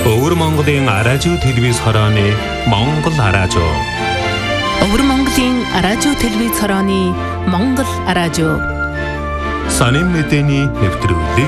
Өвөр Монголын радио телевиз хорооны Монгол радио. Өвөр Монголын радио телевиз хорооны Монгол радио. Сонин мэдээний нэвтрүүлэг.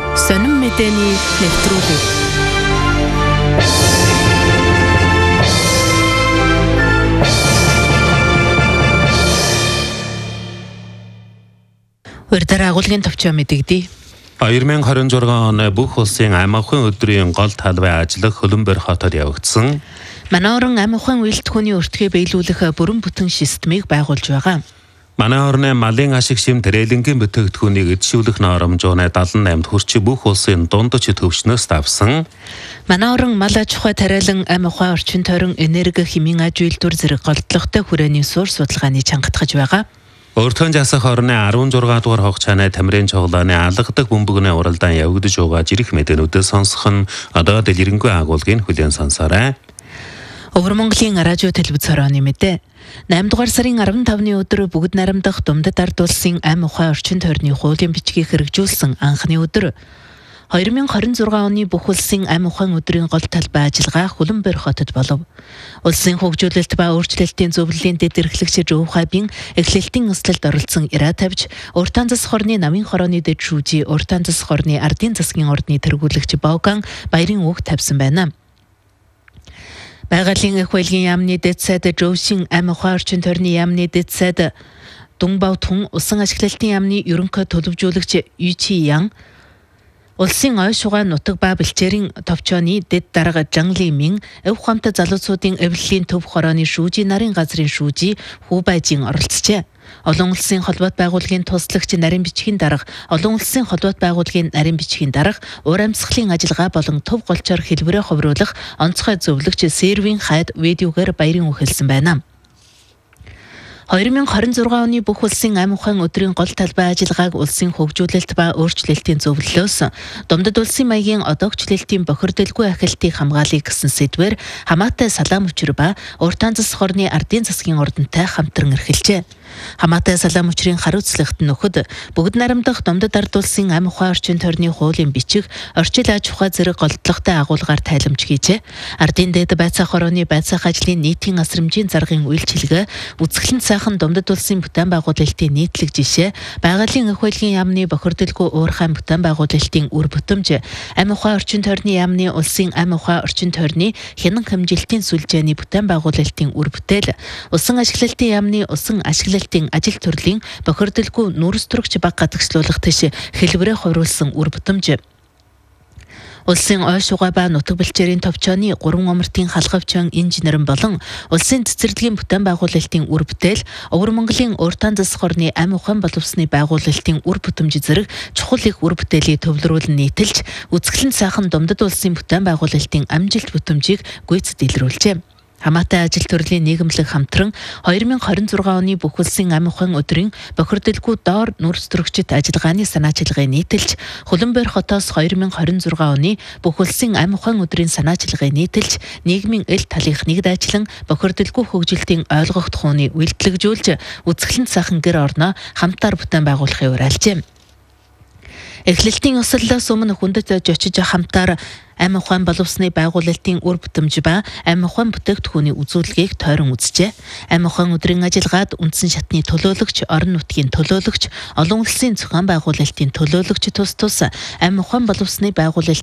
Урьдаар агуулгын товчоо мэдэгдээ. 2026 оны бүх улсын ам ахуйн өдрийн гол талбай ажиллах Хөлбөмбөр хотод явагдсан. Манай орон ам ахуйн үйлдвэрийн өртгөө биелүүлэх бүрэн бүтэн системийг байгуулж байгаа. Манай орны малын ашиг шим трээлингийн бүтээгдэхүүнийг эдшүүлэх норомжууны 78-д хүрч бүх улсын дундаж төвчнөөс давсан. Манай орон мал аж ахуй тариалан ам ахуй орчин тойрон энерги хэмийн аж үйлдвэр зэрэг голдлоготой хүрээний суурь судалгааны чангатгаж байгаа. Өөртөө засах орны 16 дугаар хугацааны тамирын цуглааны алгадаг бөмбөгний уралдаан явагдаж байгаа жирэх мэдээнүүдээ сонсох нь одоо дэлгэрэнгүй агуулгын хүлээн сонсоорой. Өвөр Монголын радио телевиз хорооны мэдээ. 8 дугаар сарын 15-ны өдөр бүгд наримдах Думдад ард улсын ам ахуй орчин тойрны хуулийн бичгийг хэрэгжүүлсэн анхны өдөр. 2026 оны бүх улсын ам ахуйн өдрийн гол талбай ажиллагаа Хөлбөмбөр хотод болов. Улсын хөгжүүлэлт ба өөрчлөлтийн зөвлөлийн дэд эрхлэгч Жов Хабийн эхлэлтийн өсөлтөд оролцсон ираа тавьж, Уртан засах хорны намын хорооны дэд шүүжи, Уртан засах хорны ардын засгийн ордны тэргүүлэгч Боган баярын үг тавьсан байна. Байгалийн их хуйлын яамны дэд сайд Жовшин ам ахуй орчин тойрны яамны дэд сайд Дүнбавтун усан ашиглалтын яамны ерөнхий төлөвжүүлэгч Ючи Ян, улсын ой шугай нутаг ба бэлчээрийн товчооны дэд дарга Жанли Мин, өв хамт залуучуудын эвлэлийн төв хорооны шүүжи нарийн газрын шүүжи Хубайжин оролцжээ. Олон улсын холбоот байгууллагын туслагч нарийн бичгийн дарга, олон улсын холбоот байгууллагын нарийн бичгийн дарга, уур амьсгалын ажиллагаа болон төв голчоор хэлбэрээ ховруулах онцгой зөвлөгч Сервийн хайд видеогээр баярын үг хэлсэн байна. 2026 оны бүх улсын ам ахуйн өдрийн гол талбай ажиллагааг улсын хөгжүүлэлт ба өөрчлөлтийн зөвлөлөөс Думдад улсын маягийн одоогчлолтын бохирдолгүй ахилтыг хамгаалъя гэсэн сэдвээр хамаатай салаам өчр ба Уртан засах хорны ардын засгийн ордонтой хамтран эрхэлжээ. Хамаатай салаам өчрийн хариуцлагт нөхөд бүгд наримдах Думдад ард улсын ам ахуй орчин тойрны хуулийн бичиг орчил аж ахуй зэрэг голдлоготой агуулгаар тайламж хийжээ. Ардын дэд байцаах хорооны байцаах ажлын нийтийн асрамжийн заргын үйлчилгээ, үзэсгэлэн сайхан Думдад улсын бүтээн байгуулалтын нийтлэг жишээ, байгалийн их хуйлын яамны бохирдолгүй уурхайн бүтээн байгуулалтын үр бүтэмж, ам ахуй орчин тойрны яамны улсын ам ахуй орчин тойрны хянан хэмжилтийн сүлжээний бүтээн байгуулалтын үр бүтээл, усан ашиглалтын яамны усан ашиглалтын ажил төрлийн бохирдолгүй нүрс төрөгч баг гадагшлуулах тийш хэлбэрээ хойруулсан үр бүтэмж, улсын ой шугай ба нутаг бэлчээрийн товчооны 3 омортын халгавчон инженерэн болон улсын цэцэрлэгийн бүтээн байгуулалтын үр бүтээл, Өвөр Монголын Уртан засах хорны ам ахуйн боловсны байгуулалтын үр бүтэмж зэрэг чухал их үр бүтээлийг төвлөрүүлэн нийтэлж, үзэсгэлэн сайхан Думдад улсын бүтээн байгуулалтын амжилт бүтэмжийг гүйцэд илрүүлжээ. Хамаатай ажил төрлийн нийгэмлэг хамтран 2026 оны бүх улсын ам ахуйн өдрийн бохирдолгүй доор нүрс төрөгчд ажиллагааны санаачилгааг нийтэлж, Хөлбөмбөр хотоос 2026 оны бүх улсын ам ахуйн өдрийн санаачилгааг нийтэлж, нийгмийн эл талынх нэгд ажиллан бохирдолгүй хөгжилтийн ойлгогдох ухааны үйлдэлжүүлж, үзэсгэлэн сайхан гэр орноо хамтаар бүтээн байгуулахыг уриалжээ. Эхлэлтийн өсөлтөөс өмнө хүндэт жочиж хамтаар ам ахуйн боловсны байгуулалтын үр бүтэмж ба ам ахуйн бүтээгдэхүүний үзүүлэлгийг тойрон үзжээ. Ам ахуйн өдрийн ажиллагаад үндсэн шатны төлөөлөгч, орон нутгийн төлөөлөгч, олон улсын зохион байгуулалтын төлөөлөгч тус ам ахуйн боловсны байгуулалт